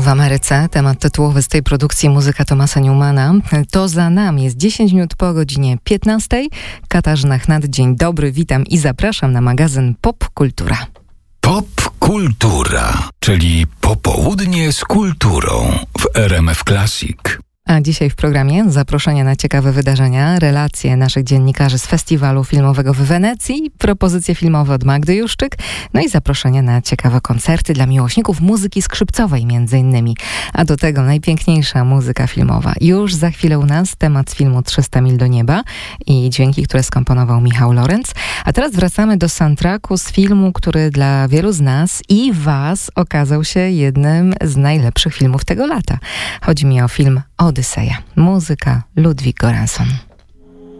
w Ameryce. Temat tytułowy z tej produkcji muzyka Thomasa Newmana. To za nami jest 10 minut po godzinie 15. Katarzyna Chnat, dzień dobry, witam i zapraszam na magazyn Pop Kultura. Pop Kultura, czyli popołudnie z kulturą w RMF Classic. A dzisiaj w programie zaproszenia na ciekawe wydarzenia, relacje naszych dziennikarzy z festiwalu filmowego w Wenecji, propozycje filmowe od Magdy Juszczyk, no i zaproszenia na ciekawe koncerty dla miłośników muzyki skrzypcowej między innymi. A do tego najpiękniejsza muzyka filmowa. Już za chwilę u nas temat z filmu 300 mil do nieba i dźwięki, które skomponował Michał Lorenz. A teraz wracamy do soundtracku z filmu, który dla wielu z nas i was okazał się jednym z najlepszych filmów tego lata. Chodzi mi o film Odyseja. Muzyka Ludwig Göransson.